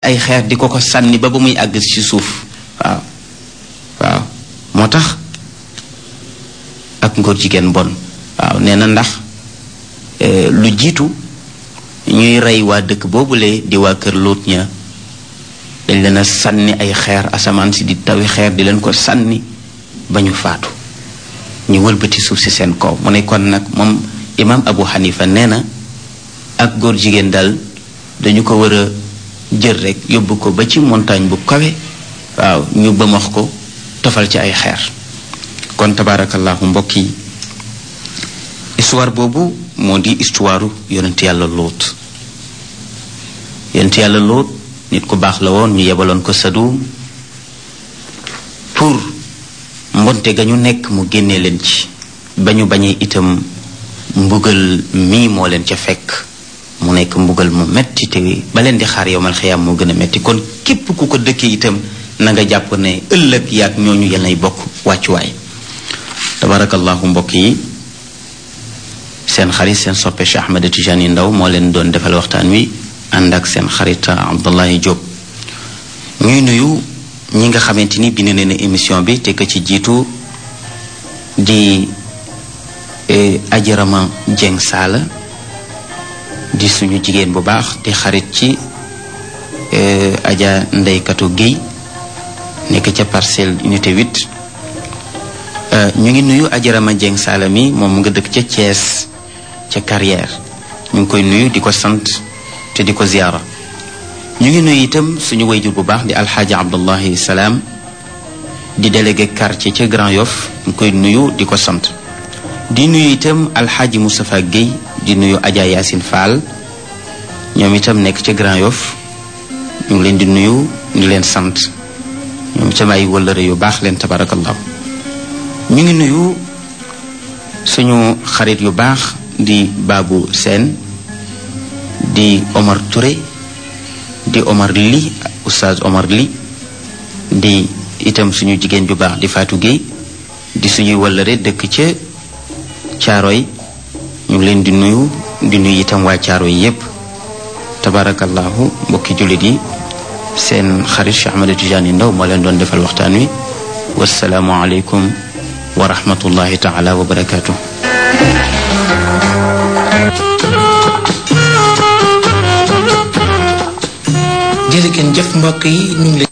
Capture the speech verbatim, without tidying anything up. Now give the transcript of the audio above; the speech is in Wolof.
ay xeer di ko ko sànni ba ba muy àgg ci suuf waaw waaw moo tax ak ngóor jigéen bon waaw nee na ndax lu jiitu ñuy rey waa dëkk boobule di waa kër Luut ña dañ leen a sànni ay xeer asamaan si di tawi xeer di leen ko sànni ba ñu faatu ñu wëlbati suuf si seen kaw mu ne kon nag moom imaam Abu Hanifa nee na ak góor jigéen daal dañu ko war a jël rek yóbbu ko ba ci montagne bu kawe waaw ñu bëmax ko tofal ci ay xeer kon tabarakallahu mbokk yi histoire boobu moo di histoire yonent yàlla Luut yonent yàlla Luut nit ku baax la woon ñu yebaloon ko Sadum pour mbonte ga ñu nekk mu génnee leen ci ba ñu bañee itam mbugal mii moo leen ca fekk mu nekk mbugal mu metti te ba leen di xaar yowmal xiyaam moo gën a metti kon képp ku ko dëkkee itam na nga jàpp ne ëllëg yaag ñooñu yal nay bokk wàccuwaay tabarakallahu mbokk yi seen xarit seen soppe Cheikh Ahmed Tidiane Ndao moo leen doon defal waxtaan wi ànd ak seen xarit Abdoulaye Diop ñuy nuyu ñi nga xamante ni bind nañu émission bi te ka ci jiitu di Ajarama Dieng Sala di suñu jigéen bu baax di xarit ci Adja Ndeykatu Guèye nekk ca parcelle unité huit ñu ngi nuyu Ajarama Dieng Sala mi moom mu nga dëkk ca Thiès ca carrière ñu ngi koy nuyu di ko sant te di ko ziyaara ñu ngi nuyu itam suñu wayjur bu baax di alxaaji Abdullahi Salaam di délégué quartier ca Grand Yoff ñu koy nuyu di ko sant di nuyu itam alxaaji Moustapha Guèye di nuyu Adja Yacine Fall ñoom itam nekk ca Grand Yoff ñu ngi leen di nuyu di leen sant ñoom itam ay wëllëre yu baax leen tabarakallahu ñu ngi nuyu suñu xarit yu baax di Babou Sène di Omar Touré di Omar Li oustaz Omar Li di itam suñu jigéen ju baax di Fatou Guèye di suñuy wëllëre dëkk ca Caaroy ñu ngi leen di nuyu di nuyu itam waa Caaroy yépp tabarakallahu mbokki jullit yi seen xarit Cheikh Ahmed Tidiane Ndao moo leen doon defal waxtaan wi wasalaamu aleykum wa rahmatullahi taala wa barakatuh jërëjëf mbokk yi ñu ngi